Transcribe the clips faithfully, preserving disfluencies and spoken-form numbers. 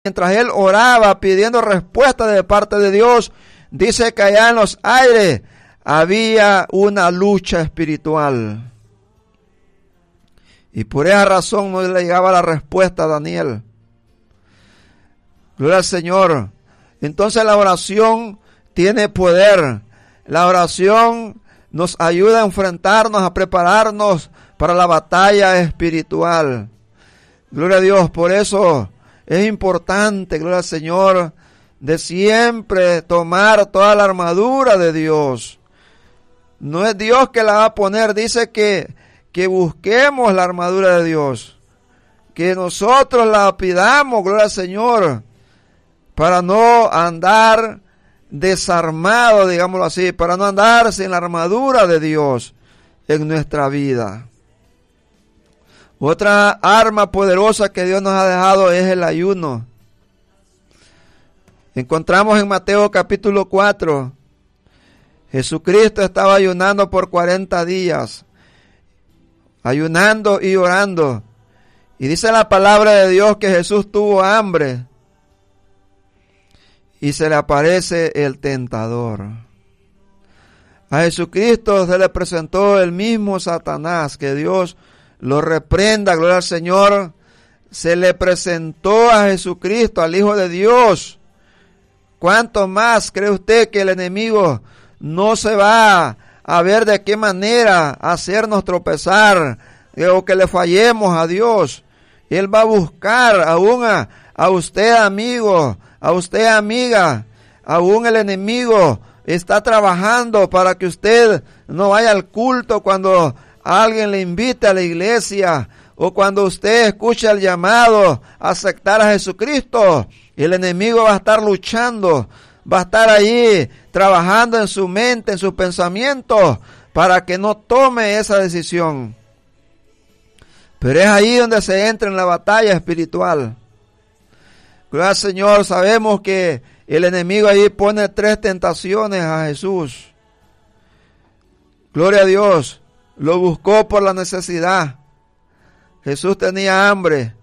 mientras él oraba pidiendo respuesta de parte de Dios, dice que allá en los aires había una lucha espiritual. Y por esa razón no le llegaba la respuesta a Daniel. Gloria al Señor. Entonces la oración tiene poder. La oración nos ayuda a enfrentarnos, a prepararnos para la batalla espiritual. Gloria a Dios. Por eso es importante, gloria al Señor, de siempre tomar toda la armadura de Dios. No es Dios que la va a poner, dice que, que busquemos la armadura de Dios, que nosotros la pidamos, gloria al Señor, para no andar desarmado, digámoslo así, para no andar sin la armadura de Dios en nuestra vida. Otra arma poderosa que Dios nos ha dejado es el ayuno. Encontramos en Mateo capítulo cuatro, Jesucristo estaba ayunando por cuarenta días, ayunando y orando. Y dice la palabra de Dios que Jesús tuvo hambre y se le aparece el tentador. A Jesucristo se le presentó el mismo Satanás, que Dios lo reprenda, gloria al Señor. Se le presentó a Jesucristo, al Hijo de Dios. ¿Cuánto más cree usted que el enemigo no se va a ver de qué manera hacernos tropezar eh, o que le fallemos a Dios? Él va a buscar aún a, a usted, amigo, a usted, amiga. Aún el enemigo está trabajando para que usted no vaya al culto cuando alguien le invite a la iglesia, o cuando usted escucha el llamado a aceptar a Jesucristo. El enemigo va a estar luchando, va a estar ahí trabajando en su mente, en sus pensamientos, para que no tome esa decisión. Pero es ahí donde se entra en la batalla espiritual. Gloria al Señor. Sabemos que el enemigo ahí pone tres tentaciones a Jesús. Gloria a Dios. Lo buscó por la necesidad. Jesús tenía hambre.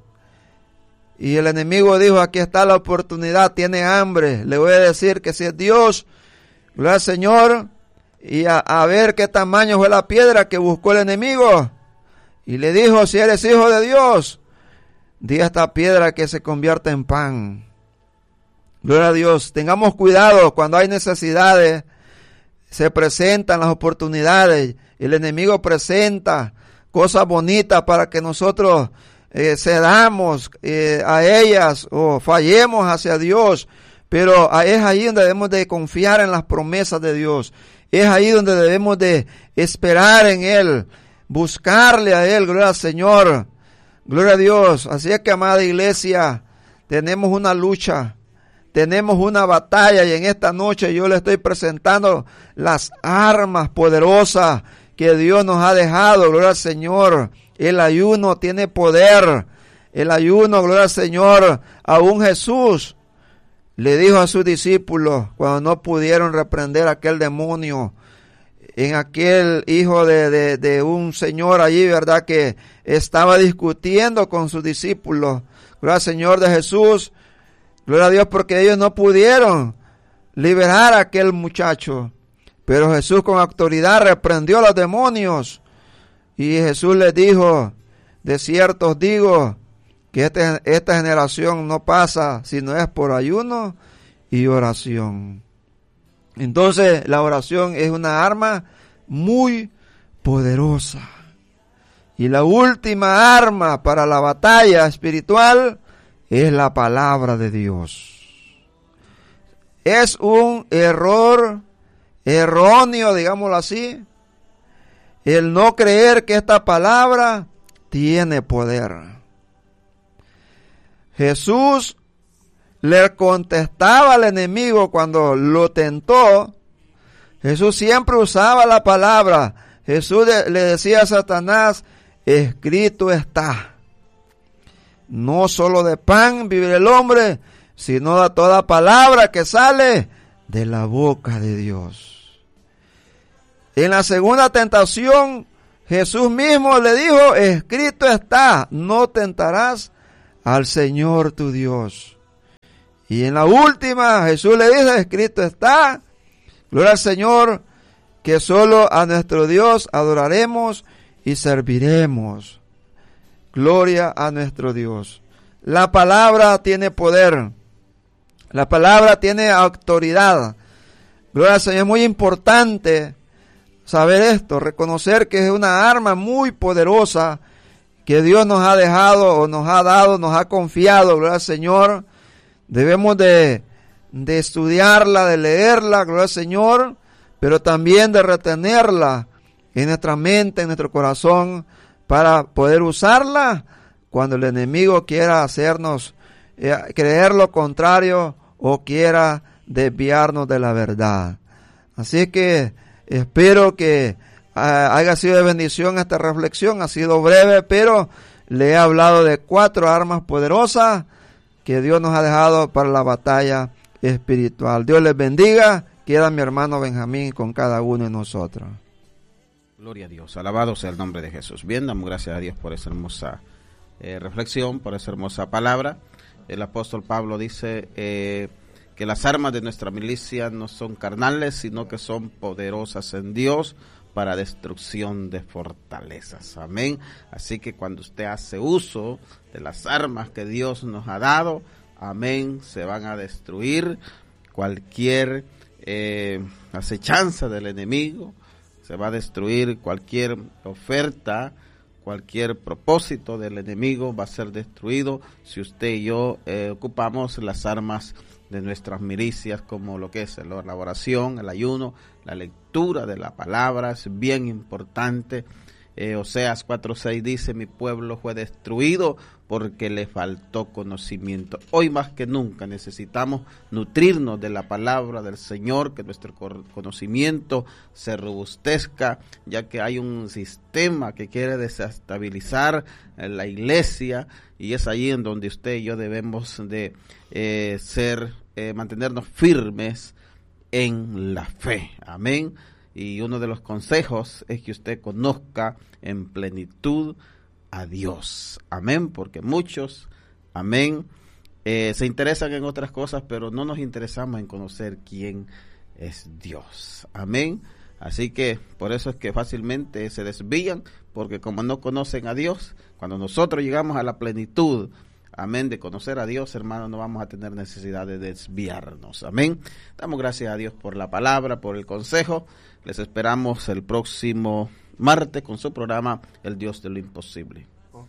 Y el enemigo dijo, aquí está la oportunidad, tiene hambre. Le voy a decir que si es Dios, gloria al Señor, y a, a ver qué tamaño fue la piedra que buscó el enemigo. Y le dijo, si eres hijo de Dios, di a esta piedra que se convierta en pan. Gloria a Dios. Tengamos cuidado cuando hay necesidades, se presentan las oportunidades. El enemigo presenta cosas bonitas para que nosotros eh, cedamos eh, a ellas o fallemos hacia Dios. Pero es ahí donde debemos de confiar en las promesas de Dios. Es ahí donde debemos de esperar en Él, buscarle a Él, gloria al Señor. Gloria a Dios. Así es que, amada iglesia, tenemos una lucha, tenemos una batalla, y en esta noche yo le estoy presentando las armas poderosas que Dios nos ha dejado, gloria al Señor. El ayuno tiene poder. El ayuno, gloria al Señor. Aún Jesús le dijo a sus discípulos, cuando no pudieron reprender a aquel demonio, en aquel hijo de, de, de un señor allí, ¿verdad?, que estaba discutiendo con sus discípulos. Gloria al Señor de Jesús. Gloria a Dios, porque ellos no pudieron liberar a aquel muchacho. Pero Jesús con autoridad reprendió a los demonios. Y Jesús les dijo, de cierto os digo, que este, esta generación no pasa si no es por ayuno y oración. Entonces la oración es una arma muy poderosa. Y la última arma para la batalla espiritual es la palabra de Dios. Es un error erróneo, digámoslo así, el no creer que esta palabra tiene poder. Jesús le contestaba al enemigo cuando lo tentó. Jesús siempre usaba la palabra. Jesús le decía a Satanás, escrito está, no solo de pan vive el hombre, sino de toda palabra que sale de la boca de Dios. En la segunda tentación, Jesús mismo le dijo, escrito está, no tentarás al Señor tu Dios. Y en la última, Jesús le dice, escrito está, gloria al Señor, que solo a nuestro Dios adoraremos y serviremos. Gloria a nuestro Dios. La palabra tiene poder. La palabra tiene autoridad. Gloria al Señor. Es muy importante saber esto, reconocer que es una arma muy poderosa que Dios nos ha dejado o nos ha dado, nos ha confiado. Gloria al Señor. Debemos de, de estudiarla, de leerla, gloria al Señor, pero también de retenerla en nuestra mente, en nuestro corazón, para poder usarla cuando el enemigo quiera hacernos eh, creer lo contrario o quiera desviarnos de la verdad. Así que espero que eh, haya sido de bendición esta reflexión. Ha sido breve, pero le he hablado de cuatro armas poderosas que Dios nos ha dejado para la batalla espiritual. Dios les bendiga. Queda mi hermano Benjamín con cada uno de nosotros. Gloria a Dios, alabado sea el nombre de Jesús. Bien, damos gracias a Dios por esa hermosa eh, reflexión, por esa hermosa palabra. El apóstol Pablo dice eh, que las armas de nuestra milicia no son carnales, sino que son poderosas en Dios para destrucción de fortalezas. Amén. Así que cuando usted hace uso de las armas que Dios nos ha dado, amén, se van a destruir cualquier eh, acechanza del enemigo, se va a destruir cualquier oferta, cualquier propósito del enemigo va a ser destruido si usted y yo eh, ocupamos las armas de nuestras milicias, como lo que es la oración, el ayuno, la lectura de la palabra. Es bien importante. eh, Oseas cuatro seis dice, mi pueblo fue destruido porque le faltó conocimiento. Hoy más que nunca necesitamos nutrirnos de la palabra del Señor, que nuestro conocimiento se robustezca, ya que hay un sistema que quiere desestabilizar la iglesia, y es ahí en donde usted y yo debemos de eh, ser, eh, mantenernos firmes en la fe. Amén. Y uno de los consejos es que usted conozca en plenitud a Dios. Amén. Porque muchos, amén, eh, se interesan en otras cosas, pero no nos interesamos en conocer quién es Dios. Amén. Así que por eso es que fácilmente se desvían, porque como no conocen a Dios, cuando nosotros llegamos a la plenitud, amén, de conocer a Dios, hermanos, no vamos a tener necesidad de desviarnos. Amén. Damos gracias a Dios por la palabra, por el consejo. Les esperamos el próximo martes con su programa El Dios de lo Imposible.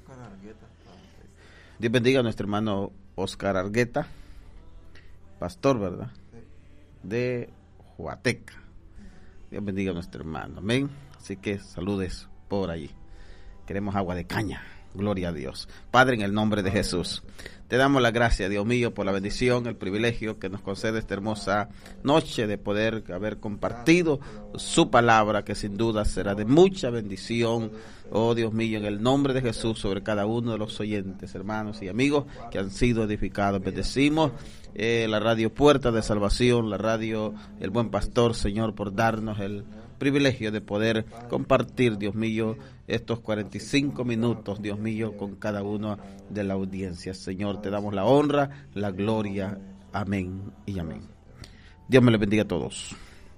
Dios bendiga a nuestro hermano Oscar Argueta, pastor, ¿verdad? De Huateca. Dios bendiga a nuestro hermano. Amén. Así que saludes por allí. Queremos agua de caña. Gloria a Dios. Padre, en el nombre de Jesús, te damos la gracia, Dios mío, por la bendición, el privilegio que nos concede esta hermosa noche de poder haber compartido su palabra, que sin duda será de mucha bendición, oh Dios mío, en el nombre de Jesús, sobre cada uno de los oyentes, hermanos y amigos que han sido edificados. Bendecimos eh, la radio Puerta de Salvación, la radio El Buen Pastor, Señor, por darnos el privilegio de poder compartir, Dios mío, estos cuarenta y cinco minutos, Dios mío, con cada uno de la audiencia. Señor, te damos la honra, la gloria. Amén y amén. Dios me les bendiga a todos.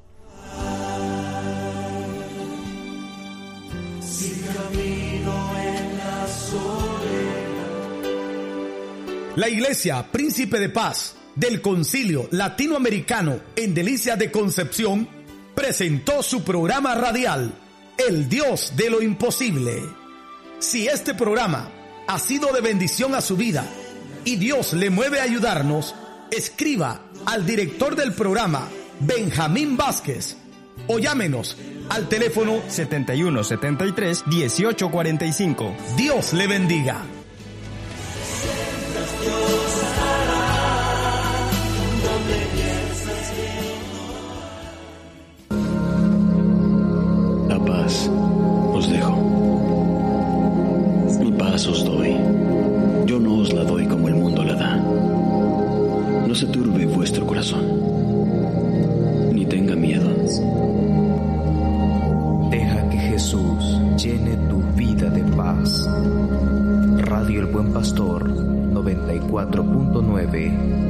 Si camino en la soledad. La Iglesia Príncipe de Paz del Concilio Latinoamericano en Delicias de Concepción presentó su programa radial, El Dios de lo Imposible. Si este programa ha sido de bendición a su vida y Dios le mueve a ayudarnos, escriba al director del programa, Benjamín Vázquez, o llámenos al teléfono setenta y uno setenta y tres dieciocho cuarenta y cinco. Dios le bendiga. Os dejo. Mi paz os doy. Yo no os la doy como el mundo la da. No se turbe vuestro corazón, ni tenga miedo. Deja que Jesús llene tu vida de paz. Radio El Buen Pastor noventa y cuatro punto nueve